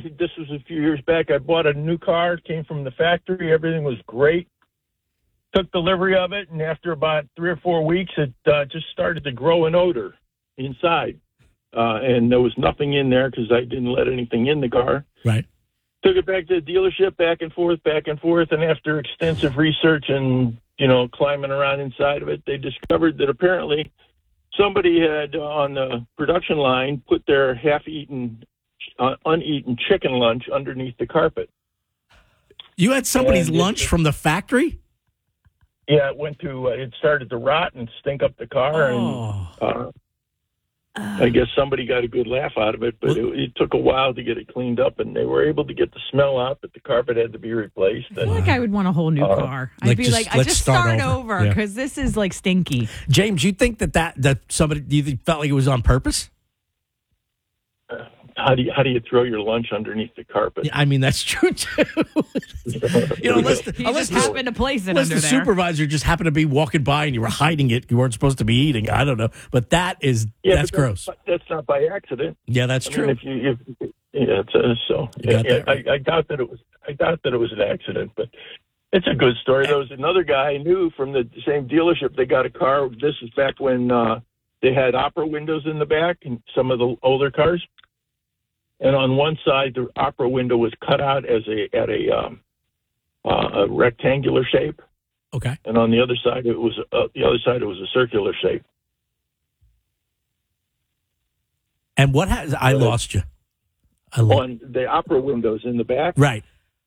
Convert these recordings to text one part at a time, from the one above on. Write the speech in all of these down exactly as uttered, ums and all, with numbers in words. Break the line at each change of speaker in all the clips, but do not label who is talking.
this was a few years back. I bought a new car. It came from the factory. Everything was great. Took delivery of it, and after about three or four weeks, it uh, just started to grow an odor inside. Uh, and there was nothing in there because I didn't let anything in the car.
Right.
Took it back to the dealership, back and forth, back and forth. And after extensive research and, you know, climbing around inside of it, they discovered that apparently somebody had uh, on the production line put their half-eaten, uh, uneaten chicken lunch underneath the carpet.
You had somebody's
and
lunch
it,
from the factory?
Yeah, it went to, uh, it started to rot and stink up the car.
Oh.
And uh, I guess somebody got a good laugh out of it, but it, it took a while to get it cleaned up, and they were able to get the smell out, but the carpet had to be replaced.
I feel like I would want a whole new
uh,
car. I'd
like
be
just,
like, I
let's
just
start
start
over.
over because this is like stinky.
James, you think that, that that somebody, do you think felt like it was on purpose?
Uh, how do you how do you throw your lunch underneath the carpet?
Yeah, I mean, that's true too. you know, unless the,
You
unless
just
the,
happen to place it
unless
under
the
there.
supervisor just happened to be walking by and you were hiding it, you weren't supposed to be eating. I don't know, but that is
Yeah,
that's
but
gross.
That's, that's not by accident.
Yeah, that's
I
true.
mean, if you, if, yeah, it's, uh, so
You
yeah,
got that right.
I, I doubt that it was. I doubt that it was an accident, but it's a good story. There was another guy I knew from the same dealership. They got a car. This is back when uh, they had opera windows in the back in some of the older cars. And on one side, the opera window was cut out as a at a, um, uh, a rectangular shape,
Okay.
and on the other side, it was uh, the other side it was a circular shape.
And what has I
Uh,
lost you? I lost.
On the opera windows in the back,
Right.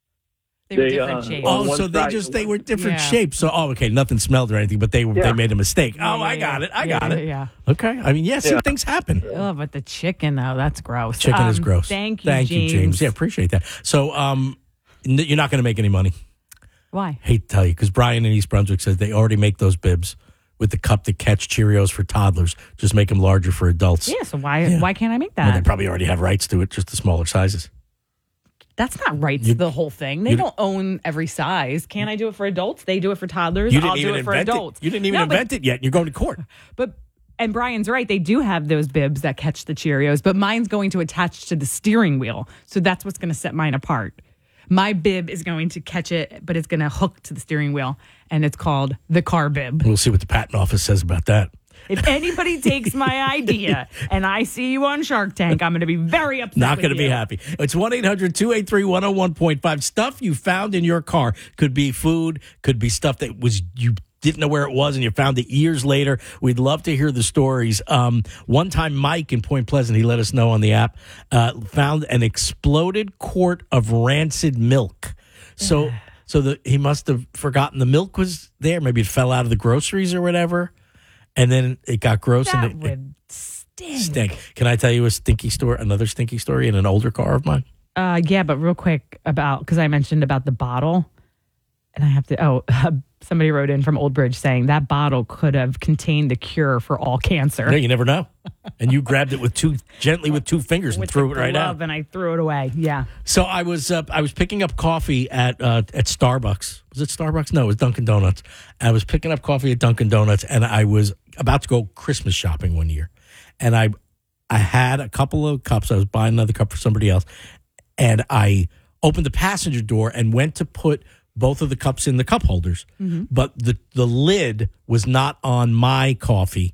They were
They,
different
uh,
shapes.
on
Oh,
one
so they
side-
just they were different
Yeah.
shapes. So oh, okay, nothing smelled or anything, but they were they
Yeah.
made a mistake.
Yeah,
oh,
yeah,
I got
yeah.
it. I
Yeah,
got
yeah,
it.
Yeah.
Okay. I mean, yeah, see,
Yeah.
things happen.
Oh, but the chicken though, that's gross.
Chicken is
Um,
gross.
Thank you,
Thank
James.
you, James. Yeah, appreciate that. So, um, n- you're not going to make any money.
Why?
Hate to tell you, because Brian in East Brunswick says they already make those bibs with the cup that catch Cheerios for toddlers. Just make them larger for adults.
Yeah. So why
Yeah.
why can't I make
Well, they
that?
probably already have rights to it, just the smaller sizes.
That's not right.
You-
the whole thing. They
you-
don't own every size. Can I do it for adults? They do it for toddlers.
You didn't
I'll
even
do it for
invent
adults.
it. You didn't even
No, but-
invent it yet. You're going to court.
But and Brian's right. They do have those bibs that catch the Cheerios, but mine's going to attach to the steering wheel. So that's what's going to set mine apart. My bib is going to catch it, but it's going to hook to the steering wheel, and it's called the car bib.
We'll see what the patent office says about that.
If anybody takes my idea and I see you on Shark Tank, I'm going to be very upset.
Not going to
with
be
you.
happy. It's one eight hundred two eight three one oh one point five. Stuff you found in your car. Could be food, could be stuff that was you didn't know where it was and you found it years later. We'd love to hear the stories. Um, one time, Mike in Point Pleasant, he let us know on the app, uh, found an exploded quart of rancid milk. So, so the, he must have forgotten the milk was there. Maybe it fell out of the groceries or whatever. And then it got gross
That
and it,
would stink.
stink. Can I tell you a stinky story, another stinky story in an older car of mine?
Uh, yeah, but real quick about, because I mentioned about the bottle, and I have to, oh, somebody wrote in from Old Bridge saying that bottle could have contained the cure for all cancer.
No, you never know. And you grabbed it with two gently with two fingers and
With
threw
the
it right
glove,
out.
and I threw it away. Yeah.
So I was uh, I was picking up coffee at uh, at Starbucks. Was it Starbucks? No, it was Dunkin' Donuts. I was picking up coffee at Dunkin' Donuts, and I was about to go Christmas shopping one year, and I I had a couple of cups. I was buying another cup for somebody else, and I opened the passenger door and went to put both of the cups in the cup holders,
Mm-hmm.
but the the lid was not on my coffee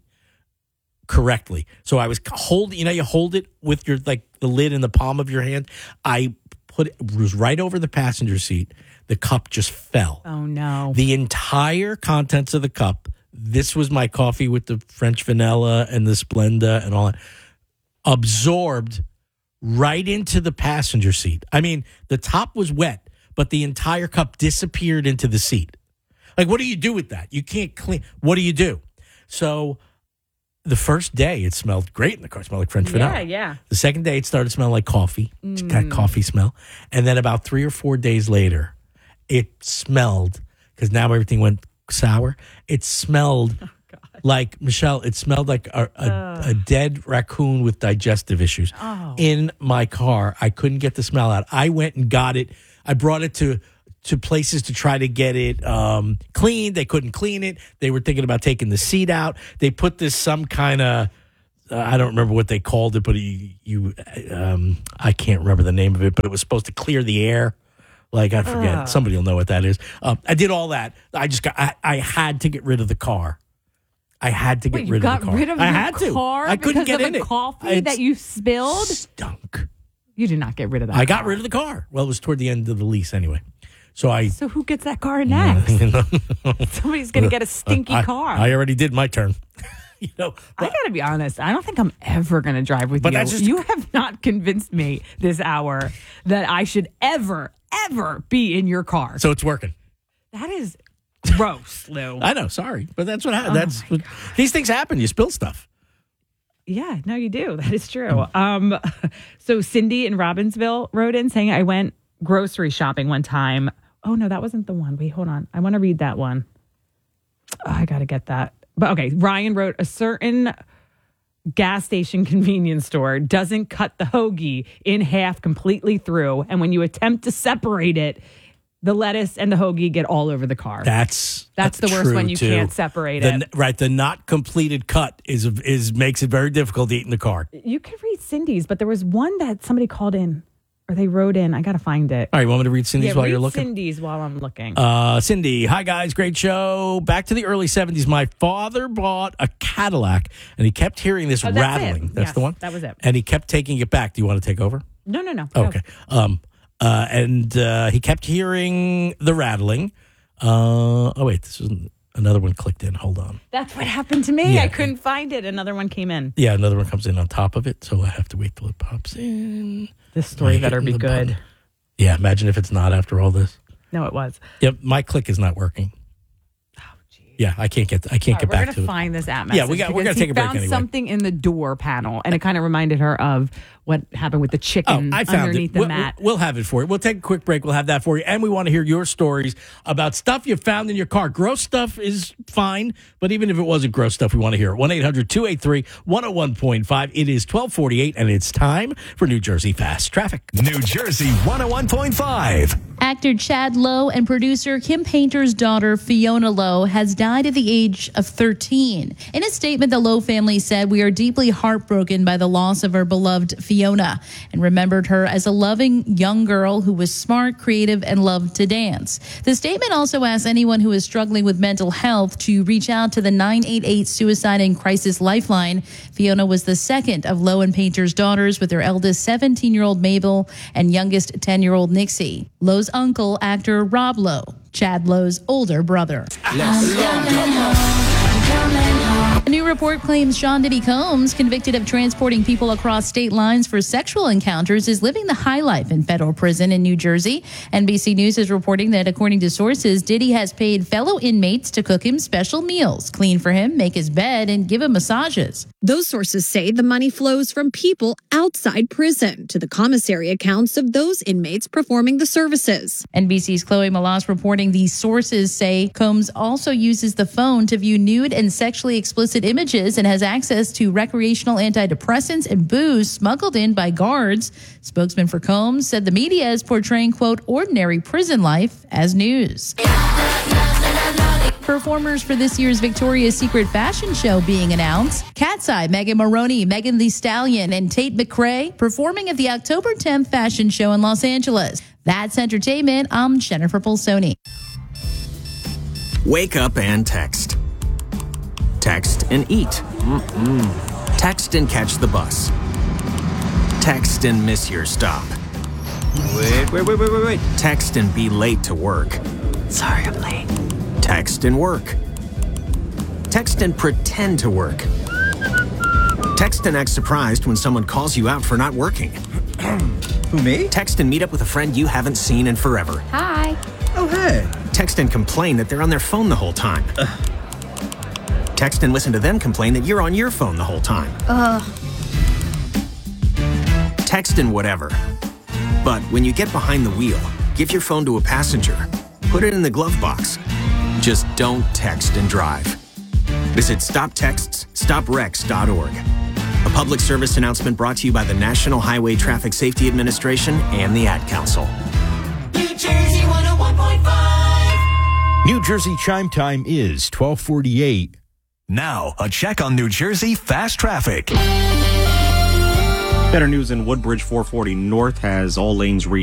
correctly. So I was holding, you know, you hold it with your, like the lid in the palm of your hand. I put it, it was right over the passenger seat. The cup just fell.
Oh, no.
The entire contents of the cup, this was my coffee with the French vanilla and the Splenda and all that, absorbed right into the passenger seat. I mean, the top was wet, but the entire cup disappeared into the seat. Like, what do you do with that? You can't clean. What do you do? So the first day, it smelled great in the car. It smelled like French vanilla.
Yeah, yeah.
The second day, it started smelling like coffee. It's got coffee smell. And then about three or four days later, it smelled, because now everything went sour, it smelled like, Michelle, it smelled like a, a, a dead raccoon with digestive issues.
Oh.
In my car, I couldn't get the smell out. I went and got it. I brought it to to places to try to get it um, cleaned. They couldn't clean it. They were thinking about taking the seat out. They put this some kind of I don't remember what they called it, but you, you um, I can't remember the name of it, but it was supposed to clear the air. Like, I forget. Uh. Somebody will know what that is. Um, I did all that. I just got, I, I had to get rid of the car. I had to get
Wait,
rid
you
of the car.
got rid of
I
your
had to.
car
I couldn't
because
get
of
in
the
it.
coffee
It's
that you spilled?
Stunk.
You did not get rid of that
I
car.
got rid of the car. Well, it was toward the end of the lease anyway. So I.
So who gets that car next? Somebody's going to get a stinky
I,
car.
I already did my turn. You know,
but, I got to be honest. I don't think I'm ever going to drive with
but
you.
That's just,
you have not convinced me this hour that I should ever, ever be in your car.
So it's working.
That is gross, Lou.
I know. Sorry, but that's what happens.
Oh
that's what, these things happen. You spill stuff.
Yeah, no, you do. That is true. Um, so Cindy in Robbinsville wrote in saying, I went grocery shopping one time. Oh, no, that wasn't the one. Wait, hold on. I want to read that one. Oh, I got to get that. But okay, Ryan wrote, a certain gas station convenience store doesn't cut the hoagie in half completely through. And when you attempt to separate it, the lettuce and the hoagie get all over the car.
That's
that's the worst when you
too.
can't separate
the,
it.
Right, the not completed cut is is makes it very difficult to eat in the car.
You could read Cindy's, but there was one that somebody called in. Or they wrote in. I got to find it.
All right, you want me to read Cindy's
yeah,
while
read
you're looking?
Cindy's while I'm looking.
Uh, Cindy, hi guys, great show. Back to the early seventies. My father bought a Cadillac, and he kept hearing this
oh, that's
rattling.
It.
That's
yes,
the one?
That was it.
And he kept taking it back. Do you want to take over?
No, no, no.
Okay.
No.
Um, uh, and uh, he kept hearing the rattling. Uh, oh, wait, this is another one clicked in. Hold on.
That's what happened to me.
Yeah.
I couldn't find it. Another one came in.
Yeah, another one comes in on top of it, so I have to wait till it pops in.
This story better be good.
Button. Yeah, imagine if it's not after all this.
No, it was.
Yep, my click is not working.
Oh, geez.
Yeah, I can't get I can't
right,
get
we're
back
gonna
to it.
find this app message.
Yeah, we got we're gonna take a break
found
anyway.
Something in the door panel, and it kind of reminded her of what happened with the chicken
oh, I found
underneath
it.
the
we'll,
mat.
We'll have it for you. We'll take a quick break. We'll have that for you, and we want to hear your stories about stuff you found in your car. Gross stuff is fine, but even if it wasn't gross stuff, we want to hear it. one eight hundred two eight three one oh one point five. It is twelve forty-eight, and it's time for New Jersey Fast Traffic.
New Jersey one oh one point five.
Actor Chad Lowe and producer Kim Painter's daughter Fiona Lowe has died at the age of thirteen. In a statement, the Lowe family said, "We are deeply heartbroken by the loss of our beloved Fiona and remembered her as a loving young girl who was smart, creative, and loved to dance." The statement also asks anyone who is struggling with mental health to reach out to the nine eight eight Suicide and Crisis Lifeline. Fiona was the second of Lowe and Painter's daughters, with their eldest seventeen-year-old Mabel and youngest ten-year-old Nixie. Lowe's uncle, actor Rob Lowe, Chad Lowe's older brother. A new report claims Sean Diddy Combs, convicted of transporting people across state lines for sexual encounters, is living the high life in federal prison in New Jersey. N B C News is reporting that, according to sources, Diddy has paid fellow inmates to cook him special meals, clean for him, make his bed, and give him massages.
Those sources say the money flows from people outside prison to the commissary accounts of those inmates performing the services.
N B C's Chloe Malas reporting these sources say Combs also uses the phone to view nude and sexually explicit images and has access to recreational antidepressants and booze smuggled in by guards. Spokesman for Combs said the media is portraying, quote, ordinary prison life as news. Performers for this year's Victoria's Secret fashion show being announced. Cat's Eye, Megan Maroney, Megan Thee Stallion, and Tate McRae performing at the October tenth fashion show in Los Angeles. That's entertainment. I'm Jennifer Polsoni.
Wake up and text. Text and eat. Mm-mm. Text and catch the bus. Text and miss your stop. Wait, wait, wait, wait, wait, wait. Text and be late to work.
Sorry, I'm late.
Text and work. Text and pretend to work. Text and act surprised when someone calls you out for not working.
Who, me?
Text and meet up with a friend you haven't seen in forever.
Hi.
Oh, hey.
Text and complain that they're on their phone the whole time.
Ugh.
Text and listen to them complain that you're on your phone the whole time.
Ugh.
Text and whatever. But when you get behind the wheel, give your phone to a passenger. Put it in the glove box. Just don't text and drive. Visit stop texts stop wrecks dot org. A public service announcement brought to you by the National Highway Traffic Safety Administration and the Ad Council.
New Jersey one oh one point five.
New Jersey chime time is twelve forty-eight. Now, a check on New Jersey fast traffic.
Better news in Woodbridge. four forty North has all lanes re